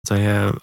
在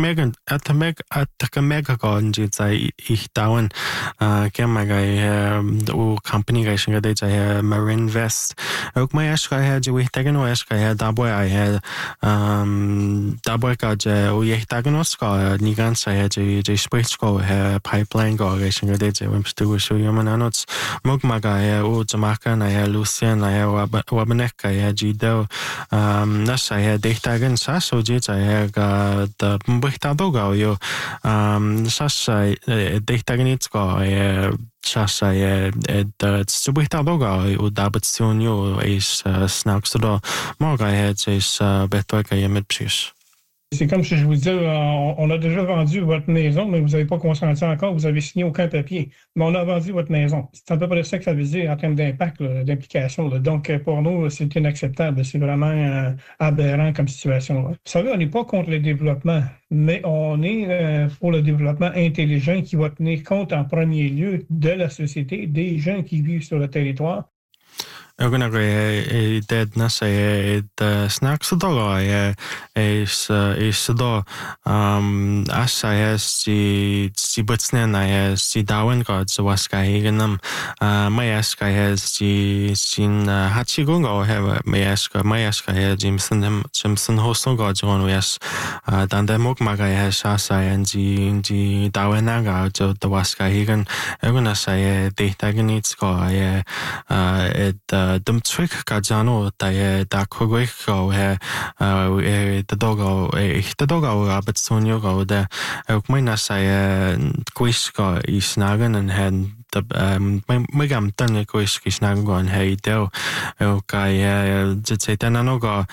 at gon ji在ich dauern kem o company ga shinga de在 Marine Vest ook mai aska ha ji wi tagen o aska ha da boy I had da boy ka je o ye tagen oska ni gan sa ha ji sprich go ha pipeline go ga shinga de je wim stu so yaman anots mog maga ha o jamaica na ha Lucian na ha wabanek ka ha ji do na sa ha de tagen sa so ji za ga the Buchtadoga, you Sasha Dictaganitsko, Sasha, the Subuchtadoga, Udabatsunio is Snaxodo, Morga heads is Betwaka Yemipsis. C'est comme si je vous disais, on a déjà vendu votre maison, mais vous n'avez pas consenti encore, vous avez signé aucun papier, mais on a vendu votre maison. C'est à peu près ça que ça veut dire en termes d'impact, d'implication. Donc, pour nous, c'est inacceptable. C'est vraiment aberrant comme situation. Là. Vous savez, on n'est pas contre le développement, mais on est pour le développement intelligent qui va tenir compte en premier lieu de la société, des gens qui vivent sur le territoire. Jag kan det nästa ett snacks då är då assa är si butsnen är si dawen god så vad ska higenam mai ska är sin hachigung och have mai ska är Jimson hostung god så nu är dan det mok maga är sasa en dawen naga så det vad ska higen jag kan säga det tagnit ska är ett dum trick kajano da kogweko the dogo abetsunyo go de ook mina say quisko isnagen en hen megam tan quisk isnagen go en hey do okay just then anogo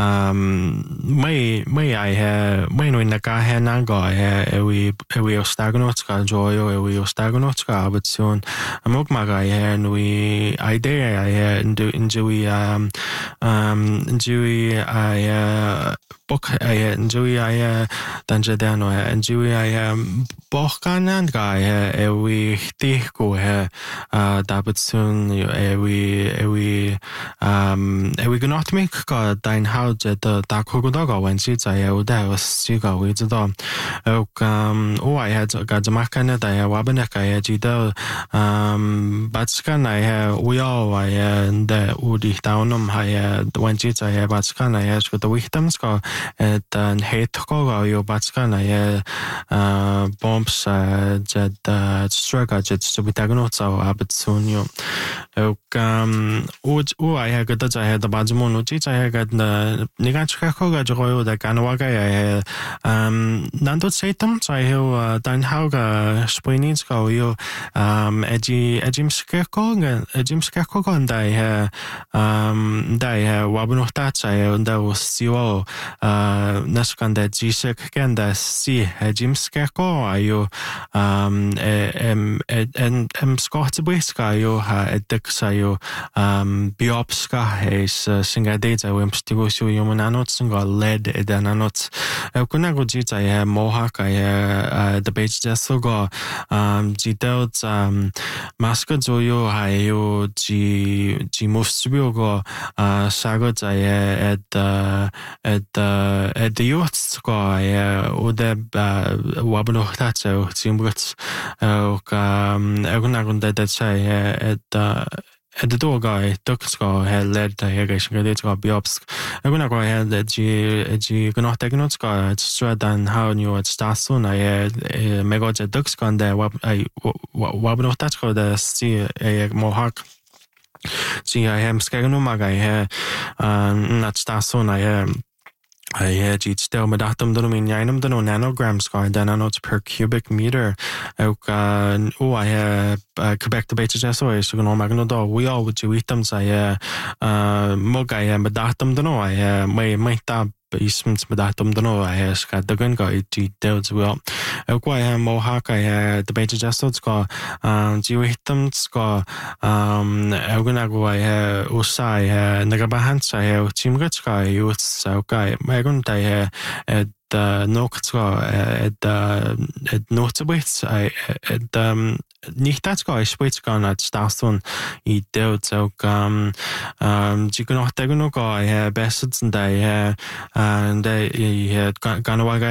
may I may no in the ka hen go we ostagonotska joyo we ostagonotska abetsun amok maga hen we idea I enjoy book enjoy danjadano enjoy bokanan guy we tiko dapat soon we gonna make god dein how the da kogodaga when she say da was siga we知道I had got makana da wabanaka ji da batskan I we all the udi downum haya when she say batskan I ask the victims go den hate go yo batskan I bombs that struggle jet to be taken out so soon you I had got that I had the badmon which I had the Niganchako joyo the Kanawaga Nando Satum so I have done how Spinins go you Jim Skirko and I wabno that I and that was CEO Naskan that Gisek can the see Jim Skirko are you and Scott Briska you had Dexayo Biopska is singer data when Stigo human anots and got led then anots Kunago Jita I have Mohawk I the page just so go Jitelt Mascot Joyo I G moves to go Sagot I at the youth go I would wabno that so Simbrits Egunagun that say at the door guy Duxco had led the irrigation to Biopsk. I'm gonna go ahead that G cannot take notes go it's straight and how new it starts soon. I mega Duxco and there wabno that go the see a Mohawk. See I am Skagnumaga not starts soon I had still med datum dun min yanum dun nanograms guy then notes per cubic meter. I have Quebec the beta so is going magno do we all would you eat them say mug I am datum dun I my tab isms med datum dun I has got the gun guy details well. I have Mohawk I had the beta just go you eat them go I'm gonna go I have Usai Nagabahans I have Chimgats guy youth so guy Megan I nóchtá nótabrit níchtá is sprit gan at staún I deut ook Ji gan nach degan nóá besad an dé gan